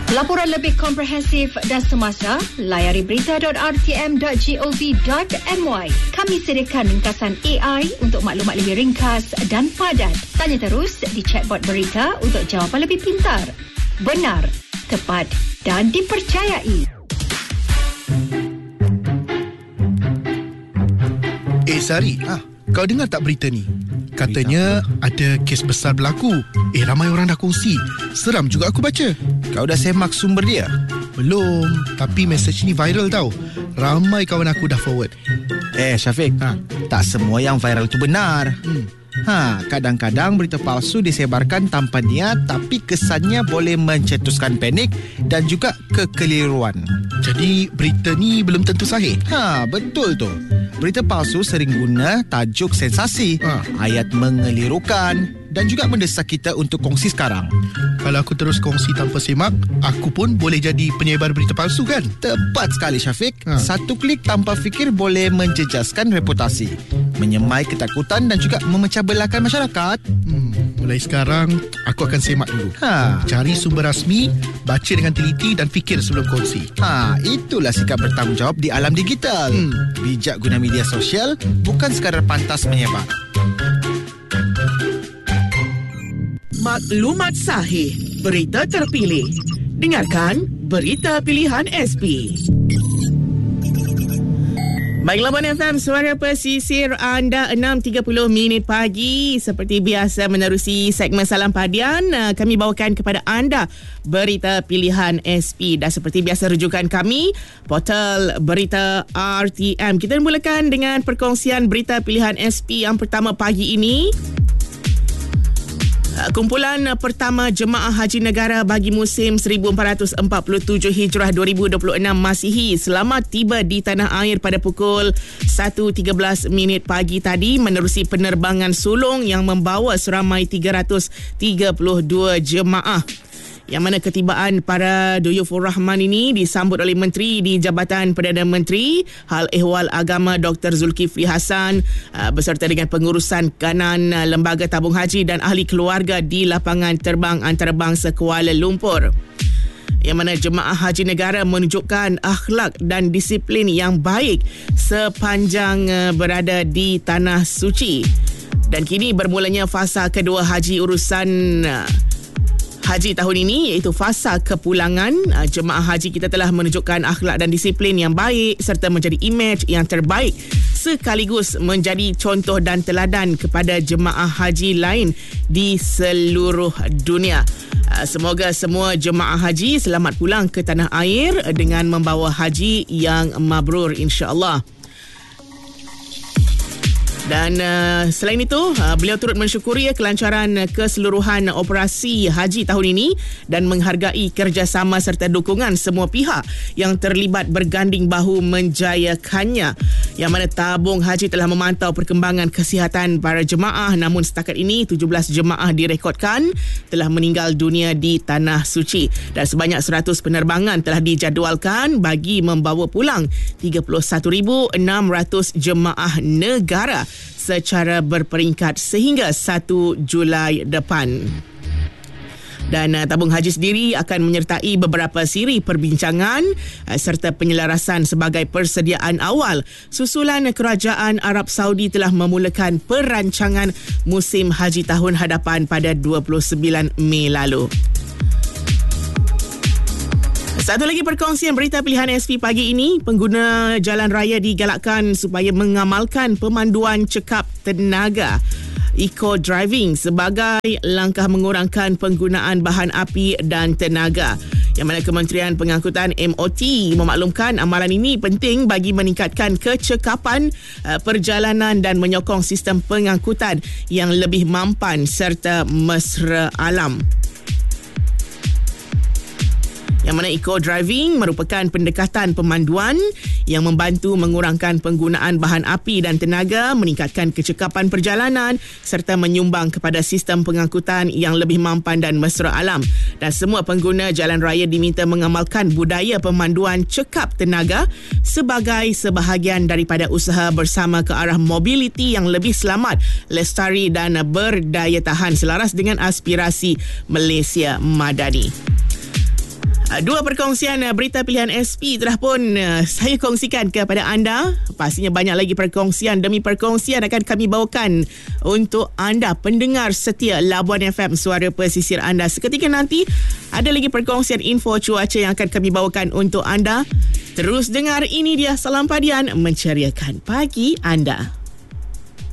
Laporan lebih komprehensif dan semasa, layari berita.rtm.gov.my. Kami sediakan ringkasan AI untuk maklumat lebih ringkas dan padat. Tanya terus di chatbot berita untuk jawapan lebih pintar, benar, tepat dan dipercayai. Sari, kau dengar tak berita ni? Katanya ada kes besar berlaku. Ramai orang dah kongsi. Seram juga aku baca. Kau dah semak sumber dia? Belum, tapi mesej ni viral tau. Ramai kawan aku dah forward. Syafiq, tak semua yang viral tu benar. Kadang-kadang berita palsu disebarkan tanpa niat, tapi kesannya boleh mencetuskan panik dan juga kekeliruan. Jadi berita ni belum tentu sahih. Betul tu. Berita palsu sering guna tajuk sensasi, ayat mengelirukan dan juga mendesak kita untuk kongsi sekarang. Kalau aku terus kongsi tanpa semak, aku pun boleh jadi penyebar berita palsu kan? Tepat sekali Syafiq. Satu klik tanpa fikir boleh menjejaskan reputasi, menyemai ketakutan dan juga memecah belahkan masyarakat. Mulai sekarang, aku akan semak dulu. Cari sumber rasmi, baca dengan teliti dan fikir sebelum kongsi. Itulah sikap bertanggungjawab di alam digital. Bijak guna media sosial, bukan sekadar pantas menyebar. Maklumat sahih, berita terpilih. Dengarkan Berita Pilihan SP. Baiklah, Labuan FM, suara pesisir anda 6.30 minit pagi. Seperti biasa menerusi segmen Salam Padian, kami bawakan kepada anda Berita Pilihan SP. Dan seperti biasa rujukan kami, portal Berita RTM. Kita mulakan dengan perkongsian Berita Pilihan SP yang pertama pagi ini. Kumpulan pertama Jemaah Haji Negara bagi musim 1447 Hijrah 2026 Masihi selamat tiba di tanah air pada pukul 1.13 minit pagi tadi menerusi penerbangan sulung yang membawa seramai 332 jemaah. Yang mana ketibaan para Duyufur Rahman ini disambut oleh Menteri di Jabatan Perdana Menteri Hal Ehwal Agama Dr. Zulkifli Hasan beserta dengan pengurusan kanan Lembaga Tabung Haji dan ahli keluarga di lapangan terbang antarabangsa Kuala Lumpur. Yang mana jemaah haji negara menunjukkan akhlak dan disiplin yang baik sepanjang berada di Tanah Suci. Dan kini bermulanya fasa kedua haji urusan haji tahun ini, iaitu fasa kepulangan. Jemaah haji kita telah menunjukkan akhlak dan disiplin yang baik serta menjadi imej yang terbaik sekaligus menjadi contoh dan teladan kepada jemaah haji lain di seluruh dunia. Semoga semua jemaah haji selamat pulang ke tanah air dengan membawa haji yang mabrur, insya-Allah. Dan selain itu, beliau turut mensyukuri kelancaran keseluruhan operasi haji tahun ini dan menghargai kerjasama serta dukungan semua pihak yang terlibat berganding bahu menjayakannya. Yang mana tabung haji telah memantau perkembangan kesihatan para jemaah, namun setakat ini 17 jemaah direkodkan telah meninggal dunia di Tanah Suci dan sebanyak 100 penerbangan telah dijadualkan bagi membawa pulang 31,600 jemaah negara secara berperingkat sehingga 1 Julai depan. Dan tabung haji sendiri akan menyertai beberapa siri perbincangan serta penyelarasan sebagai persediaan awal susulan Kerajaan Arab Saudi telah memulakan perancangan musim haji tahun hadapan pada 29 Mei lalu. Satu lagi perkongsian berita pilihan SP pagi ini, pengguna jalan raya digalakkan supaya mengamalkan pemanduan cekap tenaga eco-driving sebagai langkah mengurangkan penggunaan bahan api dan tenaga. Yang mana Kementerian Pengangkutan MOT memaklumkan amalan ini penting bagi meningkatkan kecekapan perjalanan dan menyokong sistem pengangkutan yang lebih mampan serta mesra alam. Yang mana eco-driving merupakan pendekatan pemanduan yang membantu mengurangkan penggunaan bahan api dan tenaga, meningkatkan kecekapan perjalanan serta menyumbang kepada sistem pengangkutan yang lebih mampan dan mesra alam. Dan semua pengguna jalan raya diminta mengamalkan budaya pemanduan cekap tenaga sebagai sebahagian daripada usaha bersama ke arah mobiliti yang lebih selamat, lestari dan berdaya tahan selaras dengan aspirasi Malaysia Madani. Dua perkongsian berita pilihan SP telah pun saya kongsikan kepada anda. Pastinya banyak lagi perkongsian demi perkongsian akan kami bawakan untuk anda pendengar setia Labuan FM, suara pesisir anda. Seketika nanti ada lagi perkongsian info cuaca yang akan kami bawakan untuk anda. Terus dengar, ini dia Salam Padian menceriakan pagi anda.